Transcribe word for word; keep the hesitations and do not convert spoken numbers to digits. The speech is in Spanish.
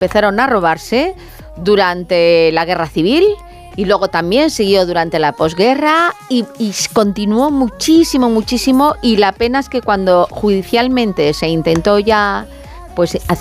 empezaron a robarse durante la Guerra Civil y luego también siguió durante la posguerra y, y continuó muchísimo, muchísimo, y la pena es que cuando judicialmente se intentó ya pues